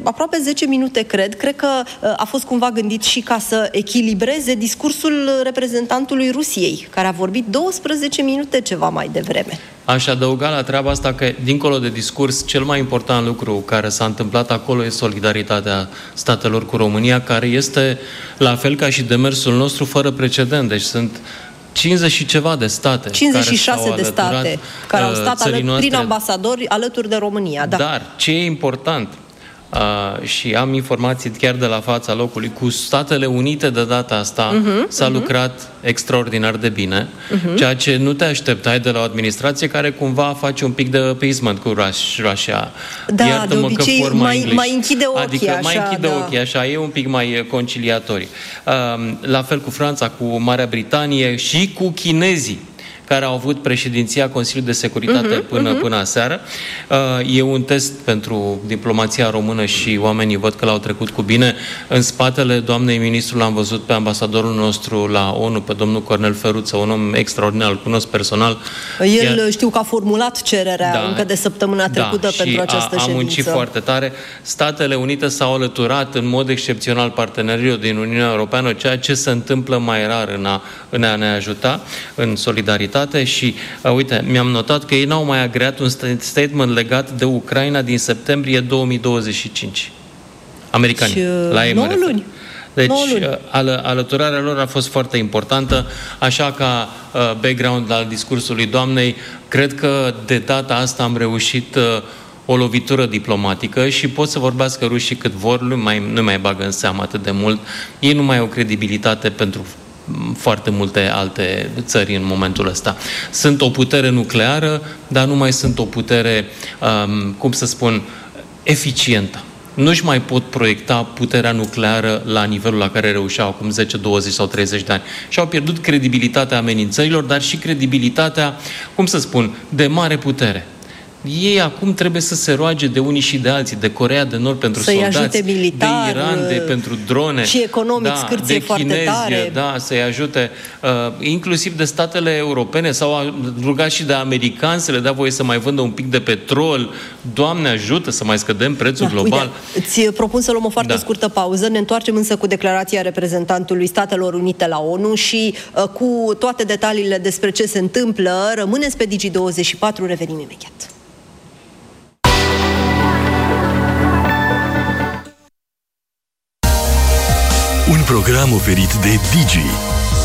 aproape 10 minute, cred că a fost cumva gândit și ca să echilibreze discursul reprezentantului Rusiei, care a vorbit 12 minute ceva mai devreme. Aș adăuga la treaba asta că, dincolo de discurs, cel mai important lucru care s-a întâmplat acolo e solidaritatea statelor cu România, care este, la fel ca și demersul nostru, fără precedent. Deci sunt 50 și ceva de state 56 de state care au stat prin ambasadori alături de România. Da. Dar ce e important, și am informații chiar de la fața locului, cu Statele Unite de data asta s-a lucrat extraordinar de bine, ceea ce nu te așteptai de la o administrație care cumva face un pic de appeasement cu Russia. Da, iartă-mă de obicei mai închide ochii, adică mai închide ochii, așa, e un pic mai conciliatorii. La fel cu Franța, cu Marea Britanie și cu chinezii, care au avut președinția Consiliului de Securitate până aseară. E un test pentru diplomația română și oamenii văd că l-au trecut cu bine. În spatele doamnei ministru l-am văzut pe ambasadorul nostru la ONU, pe domnul Cornel Feruță, un om extraordinar, îl cunosc personal. Știu că a formulat cererea încă de săptămâna trecută pentru această ședință. A muncit foarte tare. Statele Unite s-au alăturat în mod excepțional partenerilor din Uniunea Europeană, ceea ce se întâmplă mai rar în a ne ajuta în solidaritate. Și, uite, mi-am notat că ei n-au mai agreat un statement legat de Ucraina din septembrie 2025. Americanii, la ei 9 luni. Deci, alăturarea lor a fost foarte importantă, așa ca background al discursului doamnei, cred că de data asta am reușit o lovitură diplomatică și pot să vorbească rușii cât vor, nu mai bagă în seamă atât de mult. Ei nu mai au credibilitate pentru foarte multe alte țări în momentul ăsta. Sunt o putere nucleară, dar nu mai sunt o putere, eficientă. Nu-și mai pot proiecta puterea nucleară la nivelul la care reușeau acum 10, 20 sau 30 de ani. Și au pierdut credibilitatea amenințărilor, dar și credibilitatea, de mare putere. Ei acum trebuie să se roage de unii și de alții, de Coreea de Nord pentru soldați, militar, de Iran pentru drone, și economic scârție foarte tare. Să-i ajute, inclusiv de statele europene, s-au rugat și de americani să le dea voie să mai vândă un pic de petrol. Doamne ajută să mai scădem prețul global. Uite, îți propun să luăm o foarte scurtă pauză, ne întoarcem însă cu declarația reprezentantului Statelor Unite la ONU și cu toate detaliile despre ce se întâmplă. Rămâneți pe Digi24, revenim imediat. Un program oferit de Digi,